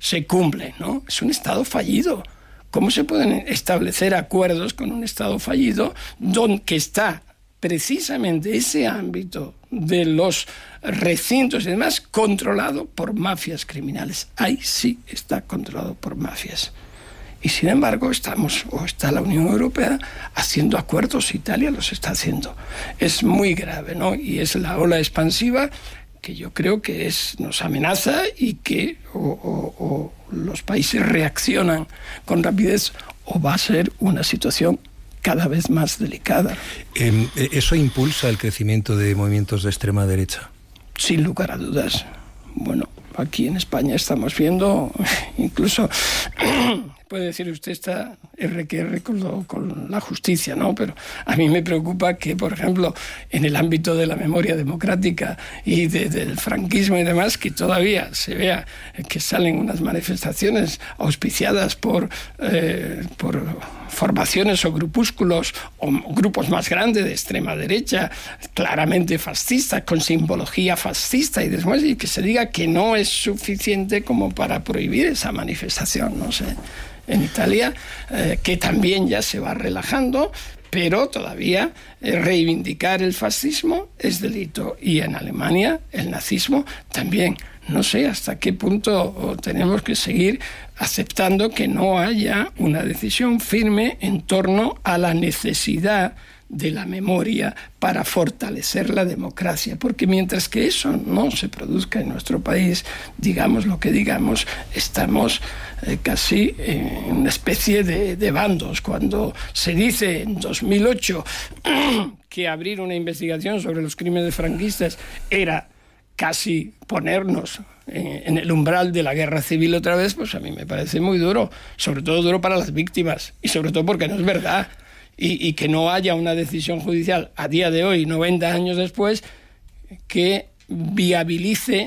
se cumplen, ¿no? Es un Estado fallido. ¿Cómo se pueden establecer acuerdos con un Estado fallido donde está precisamente ese ámbito de los recintos y demás controlado por mafias criminales? Ahí sí está controlado por mafias. Y sin embargo está la Unión Europea haciendo acuerdos, Italia los está haciendo. Es muy grave, ¿no? Y es la ola expansiva que yo creo que nos amenaza y que o los países reaccionan con rapidez o va a ser una situación cada vez más delicada. ¿Eso impulsa el crecimiento de movimientos de extrema derecha? Sin lugar a dudas. Bueno, aquí en España estamos viendo, incluso puede decir usted está RQR con la justicia, ¿no? Pero a mí me preocupa que, por ejemplo, en el ámbito de la memoria democrática y del franquismo y demás, que todavía se vea que salen unas manifestaciones auspiciadas por formaciones o grupúsculos o grupos más grandes de extrema derecha, claramente fascistas, con simbología fascista y después, y que se diga que no es suficiente como para prohibir esa manifestación, no sé. En Italia, que también ya se va relajando, pero todavía reivindicar el fascismo es delito. Y en Alemania el nazismo también. No sé hasta qué punto tenemos que seguir aceptando que no haya una decisión firme en torno a la necesidad de la memoria para fortalecer la democracia, porque mientras que eso no se produzca en nuestro país, digamos lo que digamos, estamos casi en una especie de bandos. Cuando se dice en 2008 que abrir una investigación sobre los crímenes franquistas era casi ponernos en el umbral de la guerra civil otra vez, pues a mí me parece muy duro, sobre todo duro para las víctimas, y sobre todo porque no es verdad. Y que no haya una decisión judicial a día de hoy, 90 años después, que viabilice,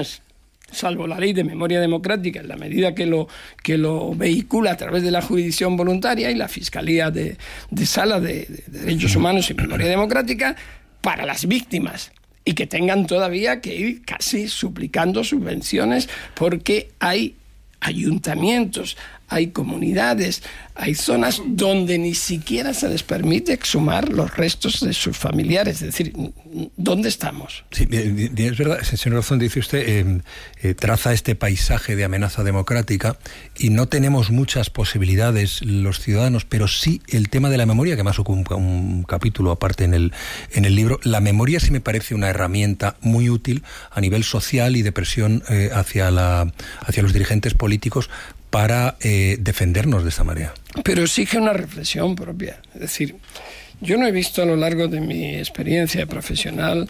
salvo la ley de memoria democrática, en la medida que lo vehicula a través de la jurisdicción voluntaria y la Fiscalía de Sala de Derechos Humanos y Memoria Democrática, para las víctimas. Y que tengan todavía que ir casi suplicando subvenciones porque hay ayuntamientos, hay comunidades, hay zonas donde ni siquiera se les permite exhumar los restos de sus familiares. Es decir, ¿dónde estamos? Sí, es verdad, señor Garzón, dice usted, traza este paisaje de amenaza democrática y no tenemos muchas posibilidades los ciudadanos, pero sí el tema de la memoria, que más ocupa un capítulo aparte en el libro. La memoria sí me parece una herramienta muy útil a nivel social y de presión hacia los dirigentes políticos para defendernos de esa manera. Pero exige una reflexión propia. Es decir, yo no he visto a lo largo de mi experiencia profesional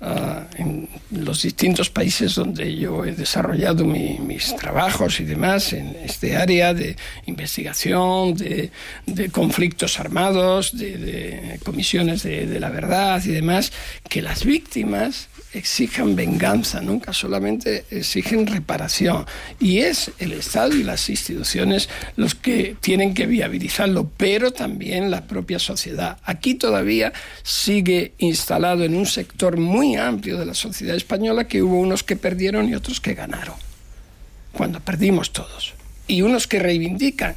en los distintos países donde yo he desarrollado mis trabajos y demás en este área de investigación, de conflictos armados, de comisiones de la verdad y demás, que las víctimas exijan venganza, nunca solamente exigen reparación. Y es el Estado y las instituciones los que tienen que viabilizarlo, pero también la propia sociedad. Aquí todavía sigue instalado en un sector muy amplio de la sociedad española que hubo unos que perdieron y otros que ganaron, cuando perdimos todos. Y unos que reivindican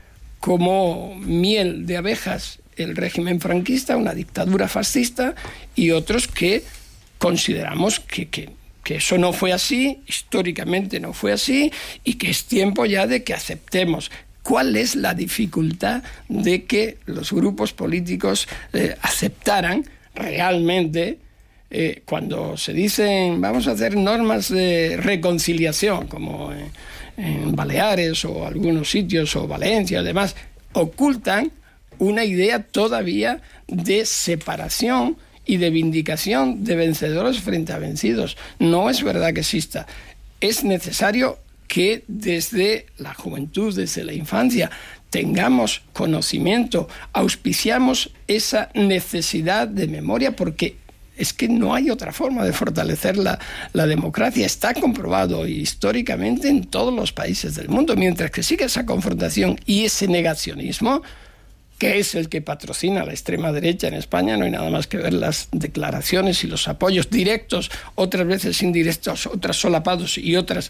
como miel de abejas el régimen franquista, una dictadura fascista, y otros que consideramos que eso no fue así, históricamente no fue así, y que es tiempo ya de que aceptemos. ¿Cuál es la dificultad de que los grupos políticos aceptaran realmente cuando se dicen vamos a hacer normas de reconciliación, como en Baleares o algunos sitios, o Valencia y demás, ocultan una idea todavía de separación y de vindicación de vencedores frente a vencidos? No es verdad que exista. Es necesario que desde la juventud, desde la infancia, tengamos conocimiento, auspiciamos esa necesidad de memoria, porque es que no hay otra forma de fortalecer la democracia. Está comprobado históricamente en todos los países del mundo. Mientras que siga esa confrontación y ese negacionismo, que es el que patrocina la extrema derecha en España, no hay nada más que ver las declaraciones y los apoyos directos, otras veces indirectos, otras solapados y otras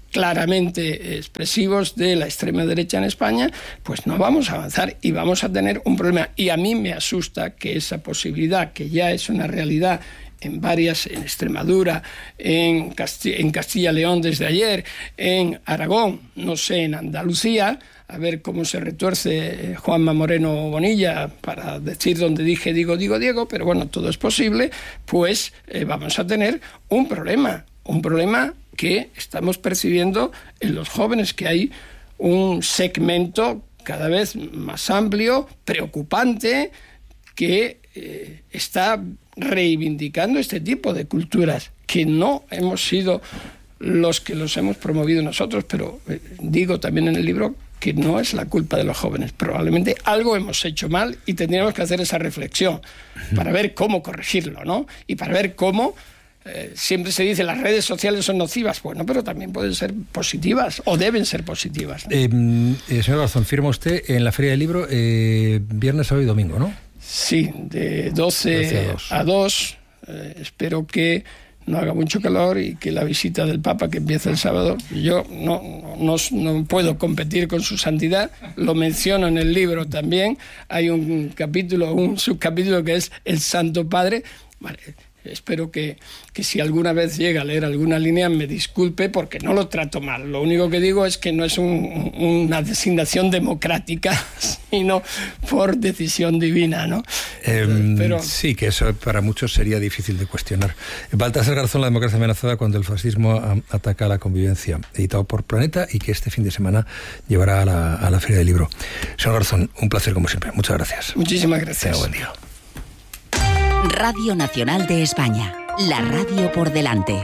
claramente expresivos de la extrema derecha en España, pues no vamos a avanzar y vamos a tener un problema. Y a mí me asusta que esa posibilidad, que ya es una realidad en Extremadura, en Castilla y León desde ayer, en Aragón, no sé, en Andalucía, a ver cómo se retuerce Juanma Moreno Bonilla para decir donde dije Diego, pero bueno, todo es posible, pues vamos a tener un problema que estamos percibiendo en los jóvenes, que hay un segmento cada vez más amplio, preocupante, que está reivindicando este tipo de culturas, que no hemos sido los que los hemos promovido nosotros, pero digo también en el libro que no es la culpa de los jóvenes. Probablemente algo hemos hecho mal y tendríamos que hacer esa reflexión para ver cómo corregirlo, ¿no? Y para ver cómo siempre se dice las redes sociales son nocivas. Bueno, pero también pueden ser positivas o deben ser positivas, ¿no? Señor Garzón, firma usted en la Feria del Libro viernes, sábado y domingo, ¿no? Sí, de 12 a 2. Espero que no haga mucho calor y que la visita del Papa, que empieza el sábado, yo no puedo competir con su santidad. Lo menciono en el libro también. Hay un subcapítulo que es el Santo Padre. Vale. Espero que si alguna vez llega a leer alguna línea me disculpe, porque no lo trato mal. Lo único que digo es que no es una designación democrática, sino por decisión divina, ¿no? Pero sí, que eso para muchos sería difícil de cuestionar. Baltasar Garzón, La democracia amenazada cuando el fascismo ataca a la convivencia, editado por Planeta, y que este fin de semana llevará a la Feria del Libro. Señor Garzón, un placer como siempre. Muchas gracias. Muchísimas gracias. Buen día. Radio Nacional de España, la radio por delante.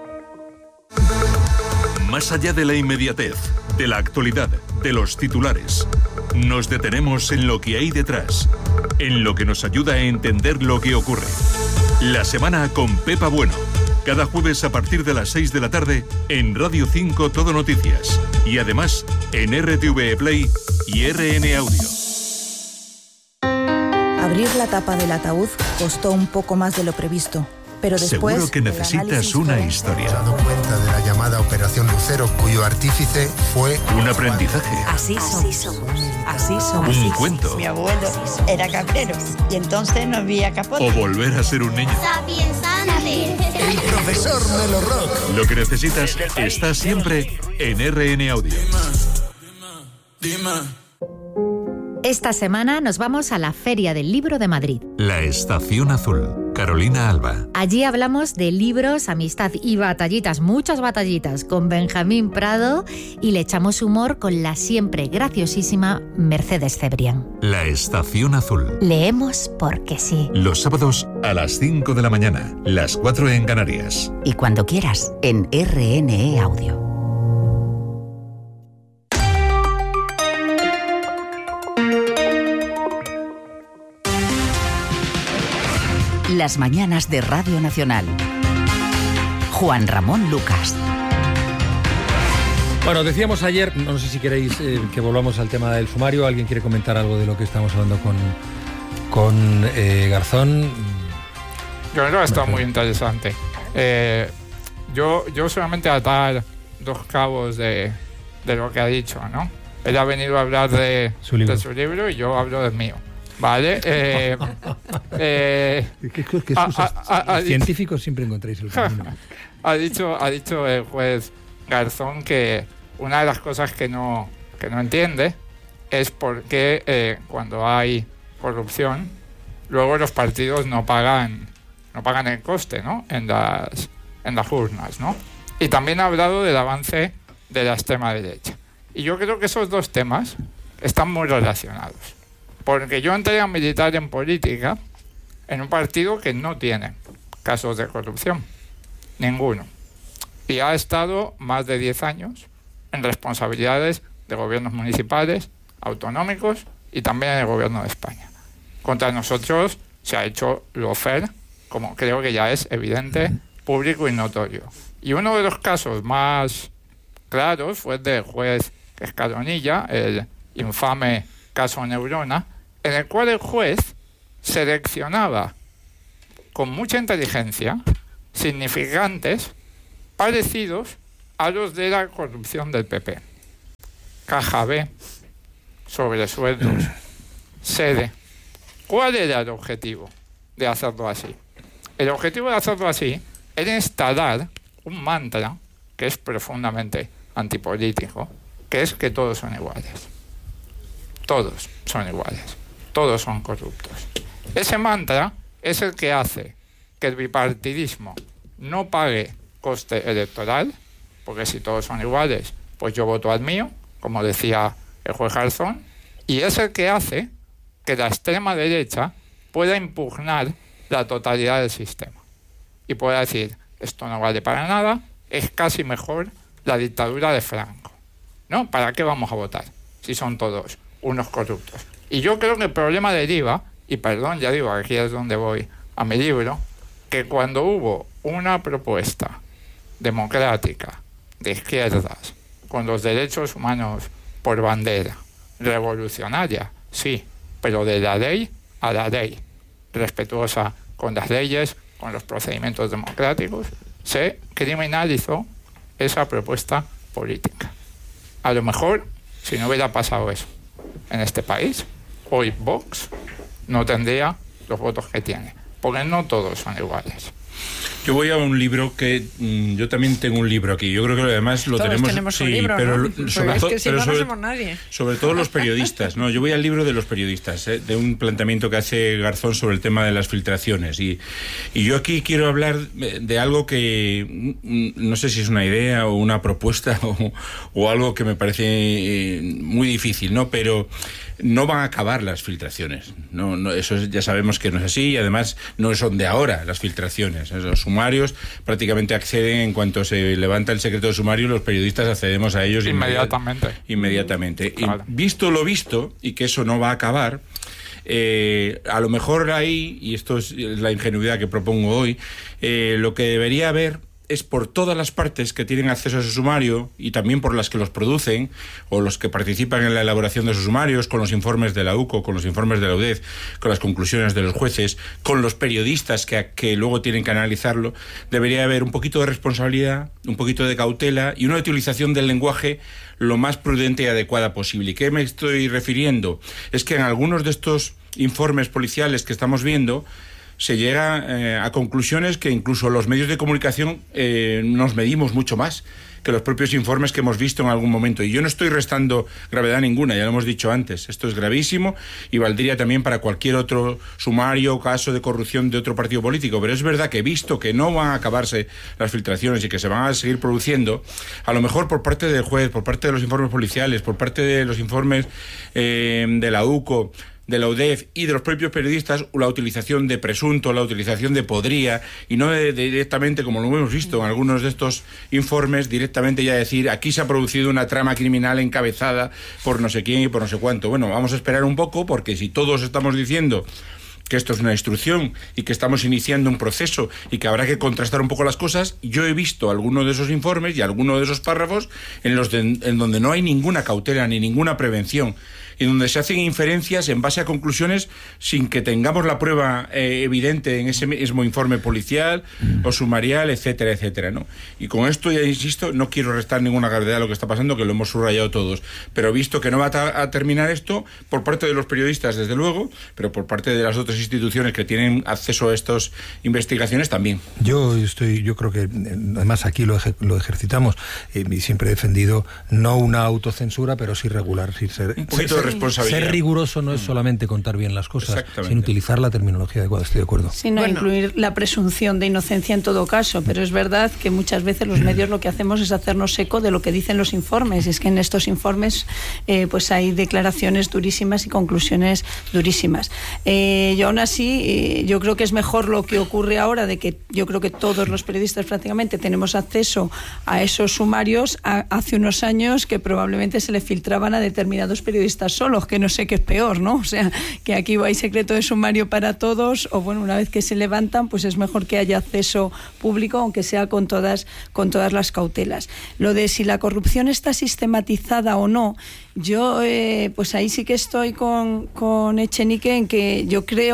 Más allá de la inmediatez, de la actualidad, de los titulares, nos detenemos en lo que hay detrás, en lo que nos ayuda a entender lo que ocurre. La semana con Pepa Bueno, cada jueves a partir de las 6 de la tarde en Radio 5 Todo Noticias y además en RTV Play y RN Audio. Abrir la tapa del ataúd costó un poco más de lo previsto, pero después... Seguro que necesitas una historia. Se ha dado cuenta de la llamada Operación Lucero, cuyo artífice fue... Un aprendizaje. Así somos. Un cuento. Mi abuelo era cabrero y entonces no había capote. O volver a ser un niño. El profesor Melo Rock. Lo que necesitas está siempre en RN Audio. Esta semana nos vamos a la Feria del Libro de Madrid. La Estación Azul. Carolina Alba. Allí hablamos de libros, amistad y batallitas, muchas batallitas, con Benjamín Prado, y le echamos humor con la siempre graciosísima Mercedes Cebrián. La Estación Azul. Leemos porque sí. Los sábados a las 5 de la mañana, las 4 en Canarias. Y cuando quieras, en RNE Audio. Las mañanas de Radio Nacional. Juan Ramón Lucas. Bueno, decíamos ayer, no sé si queréis que volvamos al tema del sumario. ¿Alguien quiere comentar algo de lo que estamos hablando con Garzón? Yo creo que está muy interesante. Yo solamente atar dos cabos de lo que ha dicho, ¿no? Él ha venido a hablar de su libro y yo hablo del mío. Vale. Científicos siempre encontráis el camino. Ha dicho el juez Garzón que una de las cosas que no entiende es por qué cuando hay corrupción luego los partidos no pagan el coste, ¿no? en las urnas, ¿no? Y también ha hablado del avance de la extrema derecha. Y yo creo que esos dos temas están muy relacionados. Porque yo entré a militar en política en un partido que no tiene casos de corrupción. Ninguno. Y ha estado más de 10 años en responsabilidades de gobiernos municipales, autonómicos y también en el gobierno de España. Contra nosotros se ha hecho lawfare, como creo que ya es evidente, público y notorio. Y uno de los casos más claros fue el del juez Escalonilla, el infame caso Neurona, en el cual el juez seleccionaba con mucha inteligencia significantes parecidos a los de la corrupción del PP. Caja B, sobresueldos, sede. ¿Cuál era el objetivo de hacerlo así? El objetivo de hacerlo así era instalar un mantra que es profundamente antipolítico, que es que todos son iguales. Todos son iguales. Todos son corruptos. Ese mantra es el que hace que el bipartidismo no pague coste electoral, porque si todos son iguales, pues yo voto al mío, como decía el juez Garzón, y es el que hace que la extrema derecha pueda impugnar la totalidad del sistema y pueda decir, esto no vale para nada, es casi mejor la dictadura de Franco. ¿No? ¿Para qué vamos a votar si son todos unos corruptos? Y yo creo que el problema deriva, y perdón, ya digo, aquí es donde voy a mi libro, que cuando hubo una propuesta democrática de izquierdas con los derechos humanos por bandera, revolucionaria, sí, pero de la ley a la ley, respetuosa con las leyes, con los procedimientos democráticos, se criminalizó esa propuesta política. A lo mejor, si no hubiera pasado eso en este país, hoy Vox no tendría los votos que tiene, porque no todos son iguales. Yo voy a un libro que yo también tengo un libro aquí. Yo creo que además lo todos tenemos un libro, pero ¿no? Somos nadie. Sobre todo los periodistas, ¿no? Yo voy al libro de los periodistas, de un planteamiento que hace Garzón sobre el tema de las filtraciones y yo aquí quiero hablar de algo que no sé si es una idea o una propuesta o algo que me parece muy difícil, ¿no? Pero no van a acabar las filtraciones. No, eso ya sabemos que no es así y además no son de ahora las filtraciones. Los sumarios prácticamente acceden en cuanto se levanta el secreto de sumario, los periodistas accedemos a ellos inmediatamente. Claro. Y visto lo visto, y que eso no va a acabar, a lo mejor ahí, y esto es la ingenuidad que propongo hoy, lo que debería haber es por todas las partes que tienen acceso a ese sumario y también por las que los producen o los que participan en la elaboración de esos sumarios, con los informes de la UCO, con los informes de la UDEF, con las conclusiones de los jueces, con los periodistas que luego tienen que analizarlo, debería haber un poquito de responsabilidad, un poquito de cautela y una utilización del lenguaje lo más prudente y adecuada posible. ¿Y qué me estoy refiriendo? Es que en algunos de estos informes policiales que estamos viendo se llega a conclusiones que incluso los medios de comunicación nos medimos mucho más que los propios informes que hemos visto en algún momento. Y yo no estoy restando gravedad ninguna, ya lo hemos dicho antes. Esto es gravísimo y valdría también para cualquier otro sumario o caso de corrupción de otro partido político. Pero es verdad que visto que no van a acabarse las filtraciones y que se van a seguir produciendo, a lo mejor por parte del juez, por parte de los informes policiales, por parte de los informes de la UCO, de la UDEF y de los propios periodistas, la utilización de presunto, la utilización de podría, y no directamente, como lo hemos visto en algunos de estos informes, directamente ya decir, aquí se ha producido una trama criminal encabezada por no sé quién y por no sé cuánto. Bueno, vamos a esperar un poco, porque si todos estamos diciendo que esto es una instrucción y que estamos iniciando un proceso y que habrá que contrastar un poco las cosas, yo he visto algunos de esos informes y algunos de esos párrafos en donde no hay ninguna cautela ni ninguna prevención, y donde se hacen inferencias en base a conclusiones sin que tengamos la prueba evidente en ese mismo informe policial o sumarial, etcétera, etcétera, ¿no? Y con esto, ya insisto, no quiero restar ninguna gravedad a lo que está pasando, que lo hemos subrayado todos, pero visto que no va a terminar esto, por parte de los periodistas, desde luego, pero por parte de las otras instituciones que tienen acceso a estas investigaciones también. Yo creo que además aquí lo ejercitamos y siempre he defendido no una autocensura, pero sí regular, sí ser un poquito de responsabilidad. Ser riguroso no es solamente contar bien las cosas, sino utilizar la terminología adecuada. Estoy de acuerdo. Sino incluir la presunción de inocencia en todo caso, pero es verdad que muchas veces los medios lo que hacemos es hacernos eco de lo que dicen los informes. Es que en estos informes pues hay declaraciones durísimas y conclusiones durísimas. Yo aún así, yo creo que es mejor lo que ocurre ahora, de que yo creo que todos los periodistas prácticamente tenemos acceso a esos sumarios, hace unos años que probablemente se le filtraban a determinados periodistas solos, que no sé qué es peor, ¿no? O sea, que aquí hay secreto de sumario para todos, o bueno, una vez que se levantan, pues es mejor que haya acceso público, aunque sea con todas las cautelas. Lo de si la corrupción está sistematizada o no, yo pues ahí sí que estoy con Echenique en que yo creo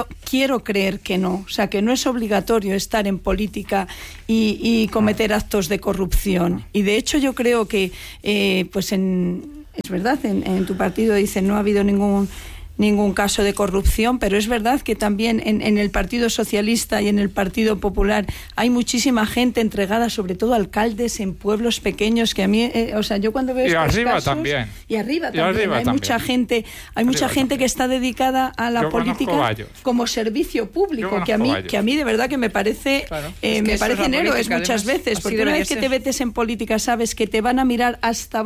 quiero creer que no. O sea, que no es obligatorio estar en política y cometer actos de corrupción. Y de hecho yo creo que, pues es verdad, en tu partido dicen no ha habido ningún caso de corrupción, pero es verdad que también en el Partido Socialista y en el Partido Popular hay muchísima gente entregada, sobre todo alcaldes en pueblos pequeños, que a mí, o sea, yo cuando veo estos casos... También. Y arriba también. Hay mucha gente que está dedicada a la política como servicio público, que a mí de verdad que me parece, me parecen héroes muchas veces, porque una vez que te metes en política sabes que te van a mirar hasta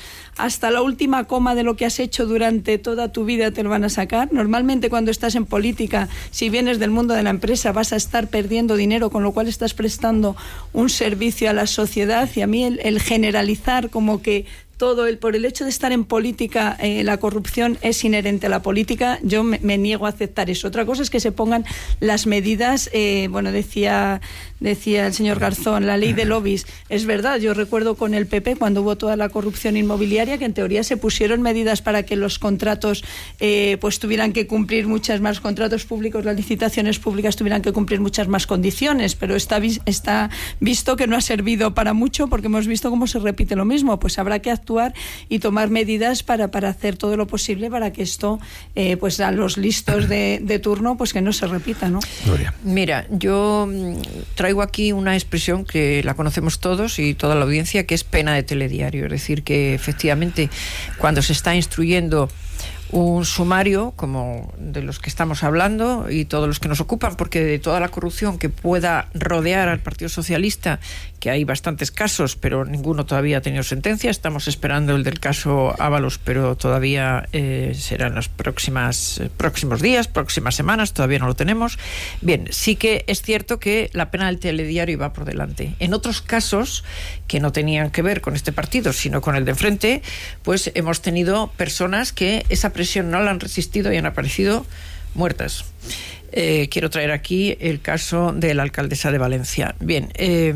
la última coma de lo que has hecho durante toda tu vida, te lo van a sacar. Normalmente cuando estás en política, si vienes del mundo de la empresa, vas a estar perdiendo dinero, con lo cual estás prestando un servicio a la sociedad, y a mí el generalizar como que por el hecho de estar en política, la corrupción es inherente a la política, yo me niego a aceptar eso. Otra cosa es que se pongan las medidas, decía el señor Garzón, la ley de lobbies. Es verdad, yo recuerdo con el PP, cuando hubo toda la corrupción inmobiliaria, que en teoría se pusieron medidas para que los contratos pues tuvieran que cumplir muchas más, contratos públicos, las licitaciones públicas tuvieran que cumplir muchas más condiciones, pero está visto que no ha servido para mucho, porque hemos visto cómo se repite lo mismo. Pues habrá que actuar y tomar medidas para hacer todo lo posible para que esto, pues a los listos de turno, pues que no se repita, ¿no? Gloria. Mira, yo traigo aquí una expresión que la conocemos todos y toda la audiencia, que es pena de telediario. Es decir, que efectivamente cuando se está instruyendo un sumario como de los que estamos hablando y todos los que nos ocupan, porque de toda la corrupción que pueda rodear al Partido Socialista, que hay bastantes casos, pero ninguno todavía ha tenido sentencia. Estamos esperando el del caso Ábalos, pero todavía serán los próximos días, próximas semanas, todavía no lo tenemos. Bien, sí que es cierto que la pena del telediario va por delante. En otros casos que no tenían que ver con este partido, sino con el de enfrente, pues hemos tenido personas que esa presión no la han resistido y han aparecido muertas. Quiero traer aquí el caso de la alcaldesa de Valencia. Bien,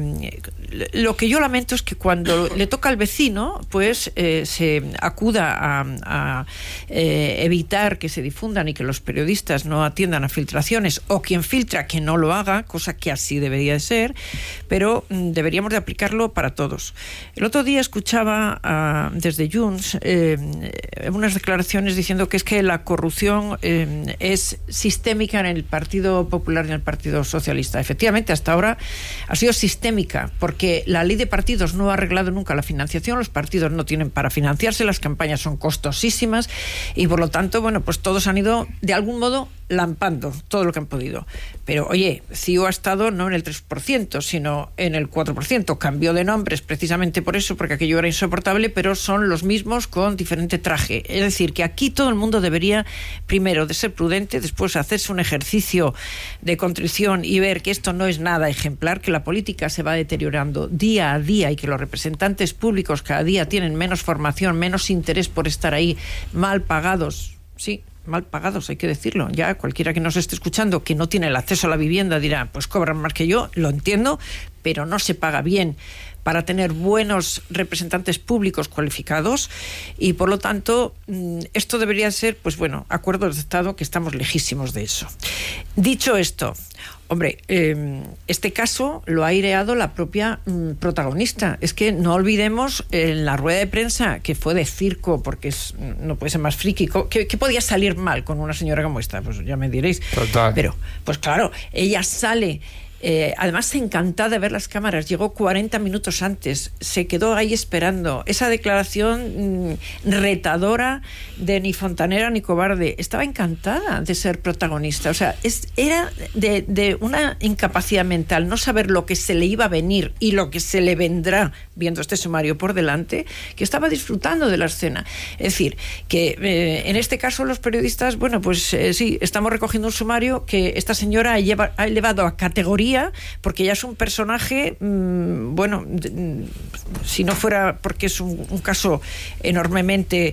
lo que yo lamento es que cuando le toca al vecino, pues se acuda a evitar que se difundan y que los periodistas no atiendan a filtraciones, o quien filtra que no lo haga, cosa que así debería de ser, pero deberíamos de aplicarlo para todos. El otro día escuchaba desde Junts unas declaraciones diciendo que es que la corrupción es sistémica en el Partido Popular y en el Partido Socialista. Efectivamente, hasta ahora ha sido sistémica, porque la ley de partidos no ha arreglado nunca la financiación, los partidos no tienen para financiarse, las campañas son costosísimas y por lo tanto, bueno, pues todos han ido de algún modo lampando todo lo que han podido. Pero oye, CiU ha estado no en el 3%, sino en el 4%. Cambió de nombres precisamente por eso, porque aquello era insoportable, pero son los mismos con diferente traje. Es decir, que aquí todo el mundo debería, primero, de ser prudente, después hacerse un ejercicio de contrición y ver que esto no es nada ejemplar, que la política se va deteriorando día a día y que los representantes públicos cada día tienen menos formación, menos interés por estar ahí, mal pagados, sí, mal pagados, hay que decirlo. Ya cualquiera que nos esté escuchando que no tiene el acceso a la vivienda dirá, pues cobran más que yo, lo entiendo, pero no se paga bien para tener buenos representantes públicos cualificados y por lo tanto esto debería ser, pues bueno, acuerdos de Estado, que estamos lejísimos de eso. Dicho esto, hombre, este caso lo ha aireado la propia protagonista. Es que no olvidemos en la rueda de prensa, que fue de circo, porque no puede ser más friki. ¿Qué podía salir mal con una señora como esta? Pues ya me diréis. Total. Pero, pues claro, ella sale... además encantada de ver las cámaras, llegó 40 minutos antes, se quedó ahí esperando esa declaración retadora de ni fontanera ni cobarde. Estaba encantada de ser protagonista, o sea, era de una incapacidad mental, no saber lo que se le iba a venir y lo que se le vendrá viendo este sumario por delante, que estaba disfrutando de la escena. Es decir, que en este caso los periodistas, bueno, pues sí, estamos recogiendo un sumario que esta señora ha elevado a categoría, porque ya es un personaje, bueno, si no fuera porque es un caso enormemente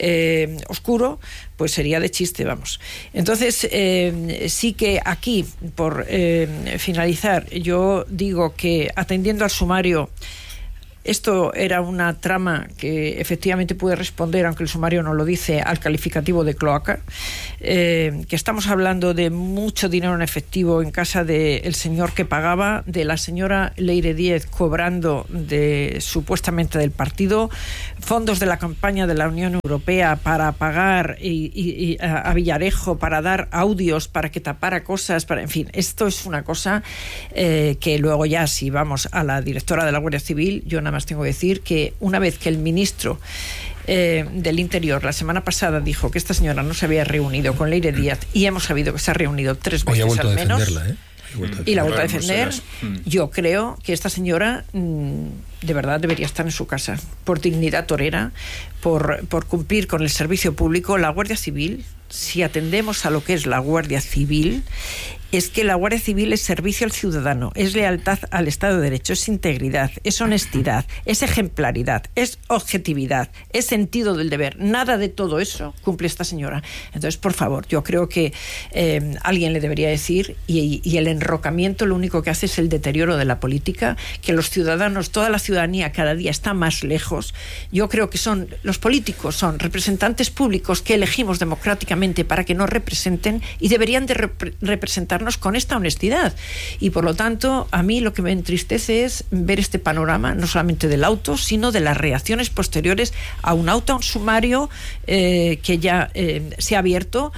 oscuro, pues sería de chiste, vamos. Entonces, sí que aquí, por finalizar, yo digo que atendiendo al sumario, Esto era una trama que efectivamente puede responder, aunque el sumario no lo dice, al calificativo de cloaca, que estamos hablando de mucho dinero en efectivo en casa del señor que pagaba, de la señora Leire Díez cobrando supuestamente del partido, fondos de la campaña de la Unión Europea para pagar a Villarejo, para dar audios, para que tapara cosas, en fin, esto es una cosa que luego ya, si vamos a la directora de la Guardia Civil, yo nada más tengo que decir que una vez que el ministro del Interior la semana pasada dijo que esta señora no se había reunido con Leire Díaz, y hemos sabido que se ha reunido 3 veces al menos, y la ha vuelto a defender, yo creo que esta señora de verdad debería estar en su casa, por dignidad torera, por cumplir con el servicio público. La Guardia Civil, si atendemos a lo que es la Guardia Civil, es que la Guardia Civil es servicio al ciudadano, es lealtad al Estado de Derecho, es integridad, es honestidad, es ejemplaridad, es objetividad, es sentido del deber. Nada de todo eso cumple esta señora. Entonces, por favor, yo creo que alguien le debería decir, y el enrocamiento lo único que hace es el deterioro de la política, que los ciudadanos, toda la ciudadanía cada día está más lejos. Yo creo que los políticos son representantes públicos que elegimos democráticamente para que nos representen, y deberían de representar con esta honestidad. Y por lo tanto, a mí lo que me entristece es ver este panorama, no solamente del auto, sino de las reacciones posteriores a un auto, a un sumario que ya se ha abierto,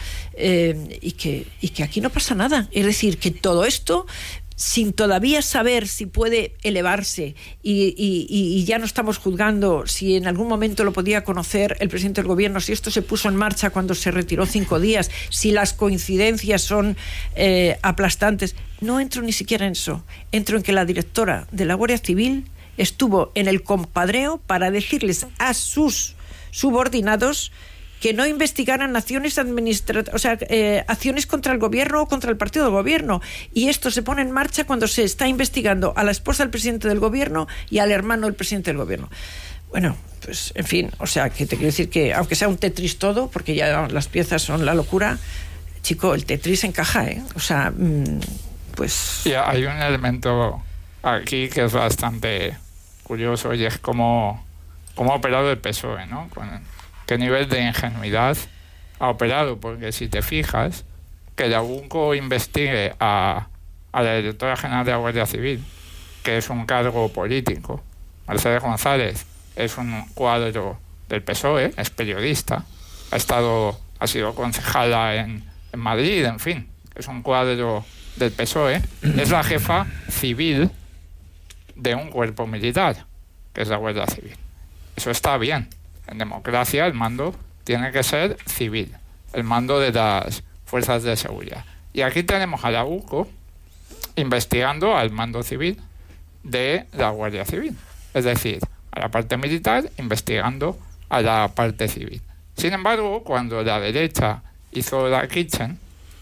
y que aquí no pasa nada. Es decir, que todo esto, sin todavía saber si puede elevarse, y ya no estamos juzgando si en algún momento lo podía conocer el presidente del gobierno, si esto se puso en marcha cuando se retiró 5 días, si las coincidencias son aplastantes. No entro ni siquiera en eso. Entro en que la directora de la Guardia Civil estuvo en el compadreo para decirles a sus subordinados que no investigaran acciones acciones contra el gobierno o contra el partido del gobierno. Y esto se pone en marcha cuando se está investigando a la esposa del presidente del gobierno y al hermano del presidente del gobierno. Bueno, pues en fin, o sea, que te quiero decir que aunque sea un Tetris todo, porque ya las piezas son la locura, chico, el Tetris encaja, ¿eh? O sea, pues... Y hay un elemento aquí que es bastante curioso, y es cómo ha operado el PSOE, ¿no? ¿Qué nivel de ingenuidad ha operado? Porque si te fijas, que la UNCO investigue a la directora general de la Guardia Civil, que es un cargo político. Mercedes González es un cuadro del PSOE, es periodista, ha sido concejala en Madrid, en fin, es un cuadro del PSOE, es la jefa civil de un cuerpo militar, que es la Guardia Civil. Eso está bien. En democracia el mando tiene que ser civil, el mando de las fuerzas de seguridad. Y aquí tenemos a la UCO investigando al mando civil de la Guardia Civil, es decir, a la parte militar investigando a la parte civil. Sin embargo, cuando la derecha hizo la Kitchen,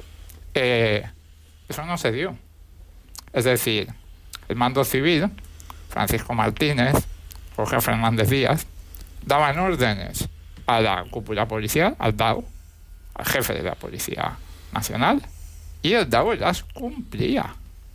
eso no se dio. Es decir, el mando civil, Francisco Martínez, Jorge Fernández Díaz, daban órdenes a la cúpula policial, al DAO, al jefe de la Policía Nacional, y el DAO las cumplía.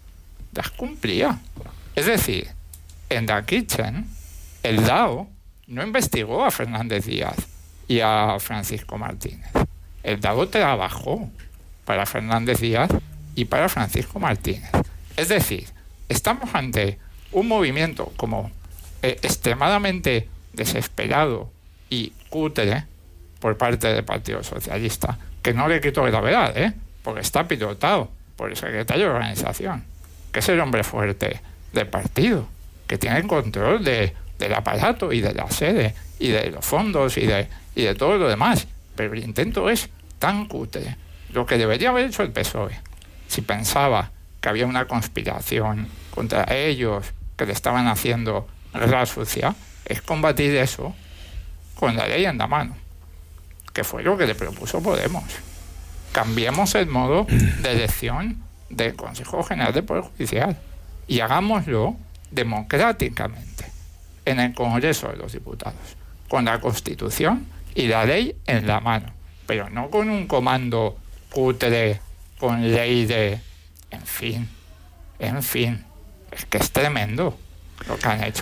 Es decir, en la Kitchen, el DAO no investigó a Fernández Díaz y a Francisco Martínez. El DAO trabajó para Fernández Díaz y para Francisco Martínez. Es decir, estamos ante un movimiento como extremadamente desesperado y cutre por parte del Partido Socialista, que no le quito gravedad, porque está pilotado por el secretario de organización, que es el hombre fuerte del partido, que tiene el control del aparato y de la sede y de los fondos y de todo lo demás. Pero el intento es tan cutre. Lo que debería haber hecho el PSOE, si pensaba que había una conspiración contra ellos, que le estaban haciendo guerra sucia, es combatir eso con la ley en la mano, que fue lo que le propuso Podemos. Cambiemos el modo de elección del Consejo General del Poder Judicial y hagámoslo democráticamente en el Congreso de los Diputados, con la Constitución y la ley en la mano, pero no con un comando cutre, con ley de... En fin, es que es tremendo lo que han hecho.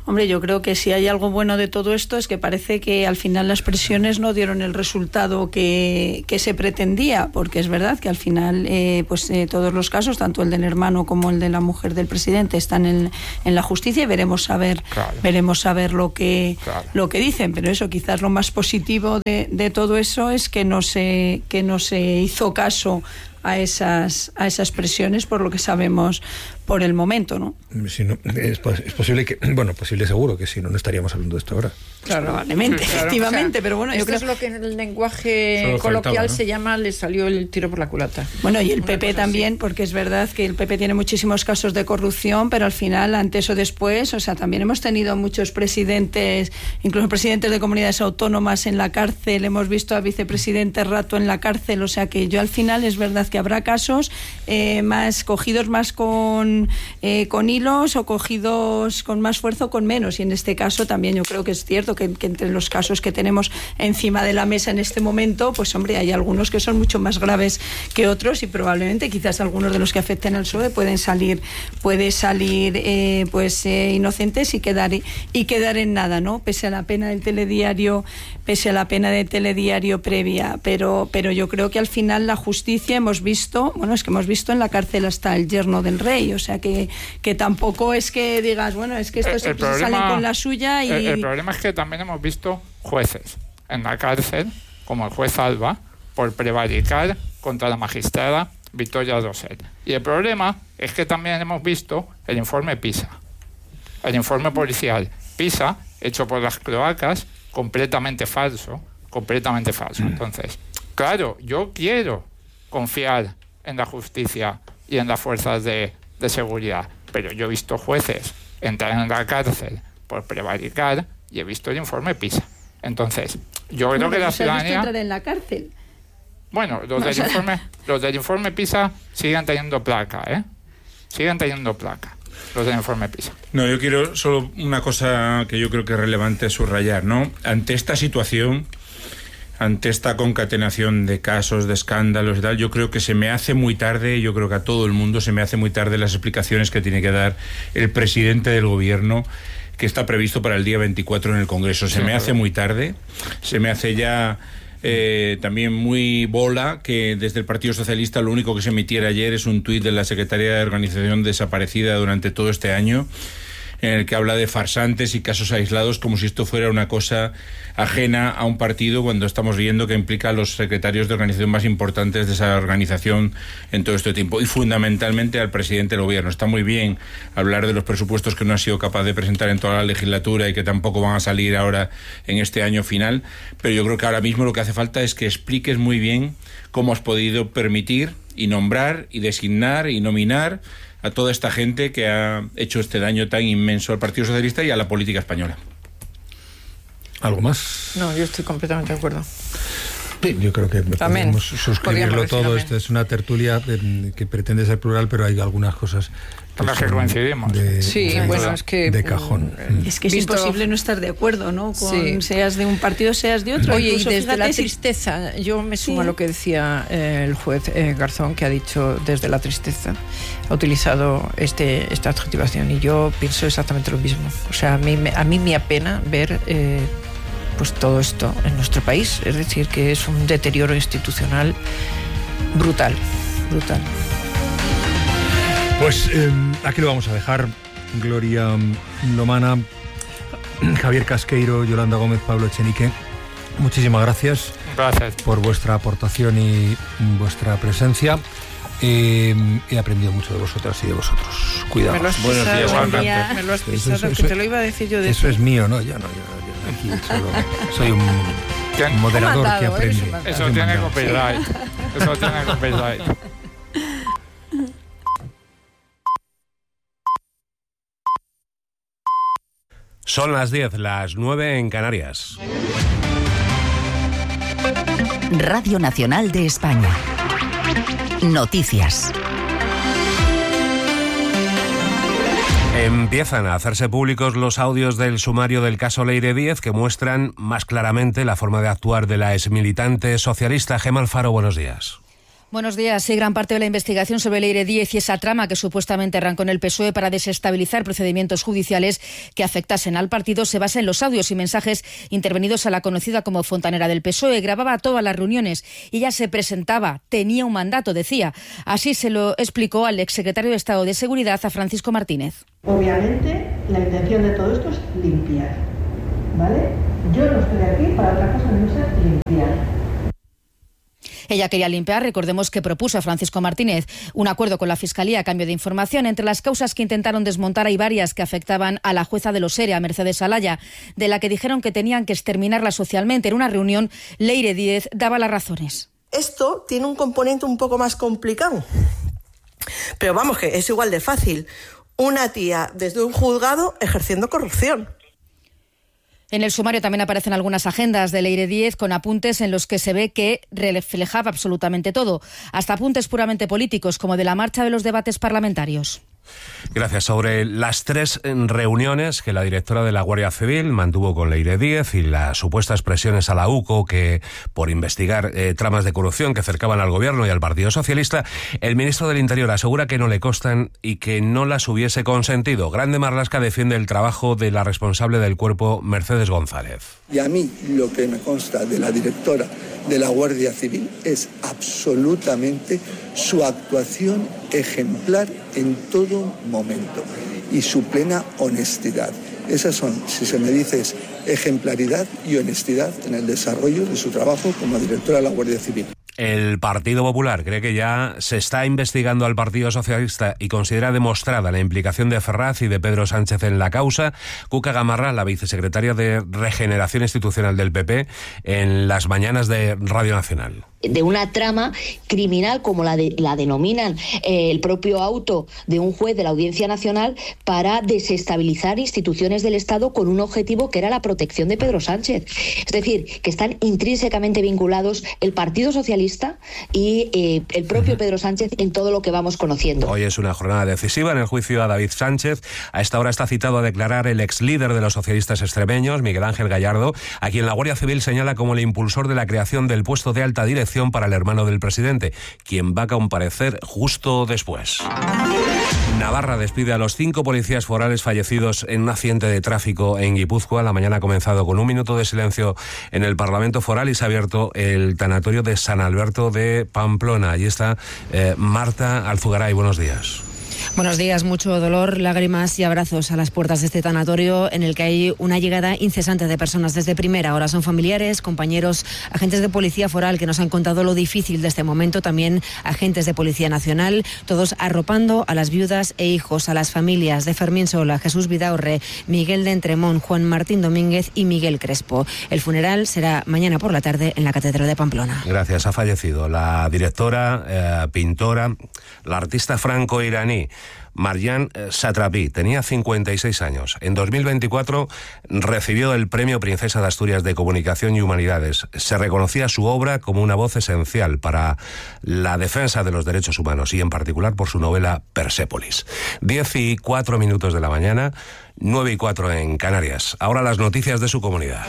Hombre, yo creo que si hay algo bueno de todo esto es que parece que al final las presiones no dieron el resultado que se pretendía, porque es verdad que al final todos los casos, tanto el del hermano como el de la mujer del presidente, están en la justicia y veremos a ver lo que dicen. Pero eso, quizás lo más positivo de todo eso es que no se hizo caso a esas presiones, por lo que sabemos por el momento, ¿no? Si no, es posible que, posible seguro que si no estaríamos hablando de esto ahora. Claro, probablemente, efectivamente, pero bueno, yo creo es lo que en el lenguaje coloquial se llama, le salió el tiro por la culata. Bueno, y el PP también, porque es verdad que el PP tiene muchísimos casos de corrupción, pero al final, antes o después, también hemos tenido muchos presidentes, incluso presidentes de comunidades autónomas en la cárcel, hemos visto a vicepresidentes rato en la cárcel, que yo al final es verdad que habrá casos más cogidos más con hilos o cogidos con más fuerza o con menos, y en este caso también yo creo que es cierto que entre los casos que tenemos encima de la mesa en este momento, pues hombre, hay algunos que son mucho más graves que otros y probablemente quizás algunos de los que afecten al PSOE puede salir inocentes y quedar en nada, ¿no? Pese a la pena del telediario previa, pero yo creo que al final la justicia hemos visto en la cárcel hasta el yerno del rey, que tampoco es que digas, es que estos se salen con la suya y... El problema es que también hemos visto jueces en la cárcel, como el juez Alba, por prevaricar contra la magistrada Victoria Rosell. Y el problema es que también hemos visto el informe PISA, el informe policial PISA, hecho por las cloacas, completamente falso. Entonces, claro, yo quiero confiar en la justicia y en las fuerzas de seguridad, pero yo he visto jueces entrar en la cárcel por prevaricar y he visto el informe PISA. Entonces, yo creo que la ciudadanía... entrar en la cárcel? Bueno, los del informe PISA siguen teniendo placa, Siguen teniendo placa, los del informe PISA. No, yo quiero solo una cosa que yo creo que es relevante subrayar, ¿no? Ante esta situación, ante esta concatenación de casos, de escándalos y tal, yo creo que se me hace muy tarde, yo creo que a todo el mundo se me hace muy tarde las explicaciones que tiene que dar el presidente del gobierno, que está previsto para el día 24 en el Congreso. Se me hace muy tarde, se me hace ya también muy bola que desde el Partido Socialista lo único que se emitiera ayer es un tuit de la secretaria de Organización desaparecida durante todo este año, en el que habla de farsantes y casos aislados como si esto fuera una cosa ajena a un partido, cuando estamos viendo que implica a los secretarios de organización más importantes de esa organización en todo este tiempo, y fundamentalmente al presidente del gobierno. Está muy bien hablar de los presupuestos que no ha sido capaz de presentar en toda la legislatura y que tampoco van a salir ahora en este año final, pero yo creo que ahora mismo lo que hace falta es que expliques muy bien cómo has podido permitir y nombrar y designar y nominar a toda esta gente que ha hecho este daño tan inmenso al Partido Socialista y a la política española. ¿Algo más? No, yo estoy completamente de acuerdo. Sí, yo creo que podemos suscribirlo todo. Esta es una tertulia que pretende ser plural, pero hay algunas cosas que coincidimos. Es que de cajón. Es que es imposible no estar de acuerdo, ¿no? Seas de un partido, seas de otro. Oye, incluso, y desde la tristeza, yo me sumo a lo que decía el juez Garzón, que ha dicho desde la tristeza, ha utilizado esta adjetivación, y yo pienso exactamente lo mismo. O sea, a mí me apena ver todo esto en nuestro país, es decir, que es un deterioro institucional brutal. Pues aquí lo vamos a dejar. Gloria Lomana, Javier Casqueiro, Yolanda Gómez, Pablo Echenique, muchísimas gracias por vuestra aportación y vuestra presencia. He aprendido mucho de vosotras y de vosotros. Cuidado. Buenos días. Me lo has pisado, que te lo iba a decir yo. Eso es mío, ¿no? Yo aquí solo soy un moderador que aprende. Eso tiene copyright. Son las 10, las 9 en Canarias. Radio Nacional de España. Noticias. Empiezan a hacerse públicos los audios del sumario del caso Leire Díez, que muestran más claramente la forma de actuar de la exmilitante socialista. Gemma Alfaro, buenos días. Buenos días. Sí, gran parte de la investigación sobre Leire Díez y esa trama que supuestamente arrancó en el PSOE para desestabilizar procedimientos judiciales que afectasen al partido se basa en los audios y mensajes intervenidos a la conocida como fontanera del PSOE. Grababa todas las reuniones y ella se presentaba, tenía un mandato, decía. Así se lo explicó al exsecretario de Estado de Seguridad, a Francisco Martínez. Obviamente, la intención de todo esto es limpiar, ¿vale? Yo no estoy aquí para otra cosa que no sea limpiar. Ella quería limpiar, recordemos que propuso a Francisco Martínez un acuerdo con la Fiscalía a cambio de información. Entre las causas que intentaron desmontar hay varias que afectaban a la jueza de los ERE, a Mercedes Alaya, de la que dijeron que tenían que exterminarla socialmente. En una reunión, Leire Díez daba las razones. Esto tiene un componente un poco más complicado, pero vamos, que es igual de fácil. Una tía desde un juzgado ejerciendo corrupción. En el sumario también aparecen algunas agendas de Leire Díez con apuntes en los que se ve que reflejaba absolutamente todo, hasta apuntes puramente políticos, como de la marcha de los debates parlamentarios. Gracias. Sobre las 3 reuniones que la directora de la Guardia Civil mantuvo con Leire Díez y las supuestas presiones a la UCO por investigar tramas de corrupción que cercaban al Gobierno y al Partido Socialista, el ministro del Interior asegura que no le constan y que no las hubiese consentido. Grande Marlaska defiende el trabajo de la responsable del cuerpo, Mercedes González. Y a mí lo que me consta de la directora de la Guardia Civil es absolutamente su actuación ejemplar en todo momento y su plena honestidad. Esas son, si se me dice, es ejemplaridad y honestidad en el desarrollo de su trabajo como directora de la Guardia Civil. El Partido Popular cree que ya se está investigando al Partido Socialista y considera demostrada la implicación de Ferraz y de Pedro Sánchez en la causa. Cuca Gamarra, la vicesecretaria de Regeneración Institucional del PP, en las mañanas de Radio Nacional. De una trama criminal, como la denominan el propio auto de un juez de la Audiencia Nacional, para desestabilizar instituciones del Estado con un objetivo que era la protección de Pedro Sánchez. Es decir, que están intrínsecamente vinculados el Partido Socialista y el propio Pedro Sánchez en todo lo que vamos conociendo. Hoy es una jornada decisiva en el juicio a David Sánchez. A esta hora está citado a declarar el ex líder de los socialistas extremeños, Miguel Ángel Gallardo, a quien la Guardia Civil señala como el impulsor de la creación del puesto de alta dirección para el hermano del presidente, quien va a comparecer justo después. Navarra despide a los 5 policías forales fallecidos en un accidente de tráfico en Guipúzcoa. La mañana ha comenzado con un minuto de silencio en el Parlamento Foral y se ha abierto el tanatorio de San Alberto de Pamplona. Allí está Marta Alzugaray. Buenos días. Buenos días, mucho dolor, lágrimas y abrazos a las puertas de este tanatorio en el que hay una llegada incesante de personas desde primera hora. Son familiares, compañeros, agentes de Policía Foral que nos han contado lo difícil de este momento, también agentes de Policía Nacional, todos arropando a las viudas e hijos, a las familias de Fermín Sola, Jesús Vidaurre, Miguel de Entremón, Juan Martín Domínguez y Miguel Crespo. El funeral será mañana por la tarde en la Catedral de Pamplona. Gracias. Ha fallecido la directora, pintora, la artista franco-iraní Marjan Satrapi. Tenía 56 años. En 2024 recibió el Premio Princesa de Asturias de Comunicación y Humanidades. Se reconocía su obra como una voz esencial para la defensa de los derechos humanos y en particular por su novela Persépolis. 10:04 de la mañana, 9:04 en Canarias. Ahora las noticias de su comunidad.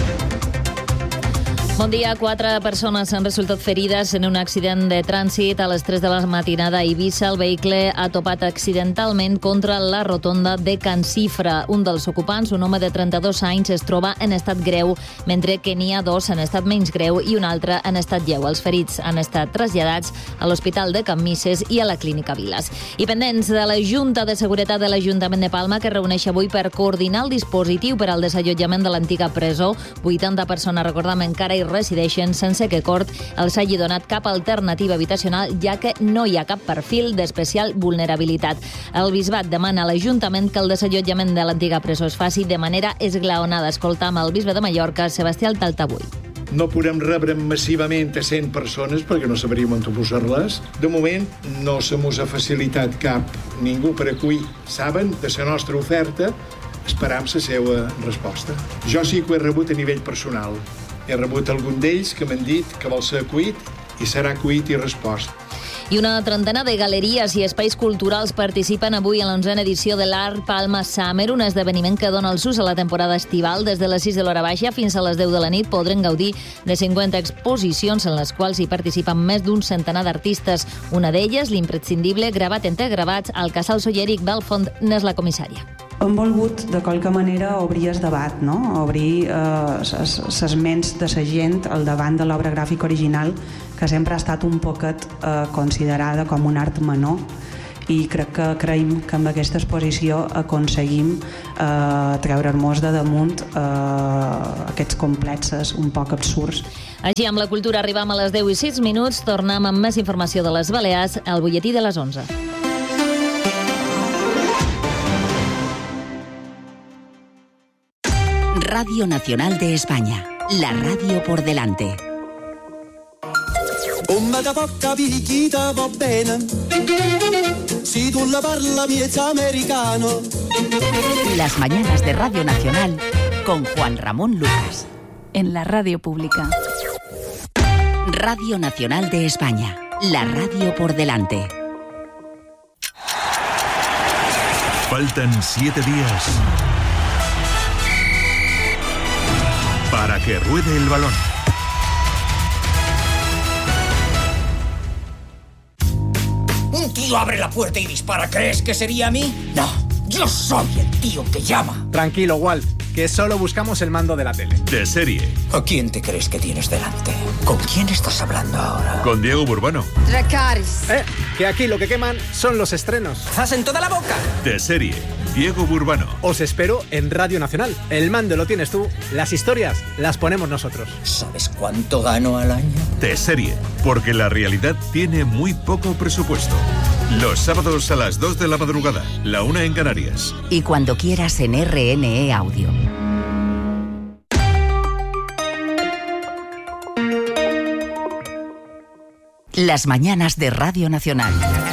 Bon dia. 4 persones han resultat ferides en un accident de trànsit a les 3 de la matinada a Eivissa. El vehicle ha topat accidentalment contra la rotonda de Can Cifra. Un dels ocupants, un home de 32 anys, es troba en estat greu, mentre que n'hi ha 2 en estat menys greu i un altre en estat lleu. Els ferits han estat traslladats a l'Hospital de Can Misses i a la Clínica Viles. I pendents de la Junta de Seguretat de l'Ajuntament de Palma, que reuneix avui per coordinar el dispositiu per al desallotjament de l'antiga presó. 80 persones, recordem, encara hi resideixen sense que Cort els hagi donat cap alternativa habitacional, ja que no hi ha cap perfil d'especial vulnerabilitat. El Bisbat demana a l'Ajuntament que el desallotjament de l'antiga presó es faci de manera esglaonada. Escoltam el bisbe de Mallorca, Sebastià Altaltabull. No podem rebre massivament a 100 persones perquè no sabríem on posar-les. De moment no se mos ha facilitat cap ningú per acollir. Saben de la nostra oferta, esperam la seva resposta. Jo sí que ho he rebut a nivell personal. He rebut algun d'ells que m'han dit que vol ser acollit i serà acollit i respost. I una trentena de galeries i espais culturals participen avui en l'11a edició de l'Art Palma Summer, un esdeveniment que dona el sus a la temporada estival. Des de les 6 de l'hora baixa fins a les 10 de la nit podrem gaudir de 50 exposicions en les quals hi participen més d'un centenar d'artistes. Una d'elles, l'imprescindible Gravat entre gravats, al Casal Solleric Belfont n'és la comissària. Hem volgut, de qualque manera, obrir el debat, no? Obrir les ments de la gent al davant de l'obra gràfica original, que sempre ha estat un poquet considerada com un art menor, i creiem que amb aquesta exposició aconseguim treure-nos de damunt aquests complexes un poc absurds. Així, amb la cultura arribam a les 10 i 6 minuts. Tornem amb més informació de les Balears al butlletí de les 11. Radio Nacional de España, la radio por delante. Come da poca picchita va bene, si tu la parla miezza americano. Las mañanas de Radio Nacional con Juan Ramón Lucas. En la radio pública. Radio Nacional de España, la radio por delante. Faltan 7 días para que ruede el balón. Un tío abre la puerta y dispara. ¿Crees que sería a mí? No, yo soy el tío que llama. Tranquilo, Walt, que solo buscamos el mando de la tele. De serie. ¿A quién te crees que tienes delante? ¿Con quién estás hablando ahora? Con Diego Burbano. Dracarys. Que aquí lo que queman son los estrenos. ¡Zas en toda la boca! De serie. Diego Burbano. Os espero en Radio Nacional. El mando lo tienes tú, las historias las ponemos nosotros. ¿Sabes cuánto gano al año? De serie, porque la realidad tiene muy poco presupuesto. Los sábados a las 2 de la madrugada, la 1 en Canarias. Y cuando quieras en RNE Audio. Las mañanas de Radio Nacional.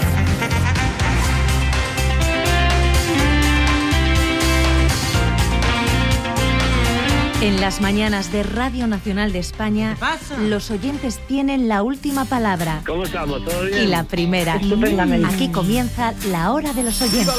En las mañanas de Radio Nacional de España, los oyentes tienen la última palabra. ¿Cómo estamos? ¿Todo bien? Y la primera. Estupendamente. Aquí comienza la hora de los oyentes.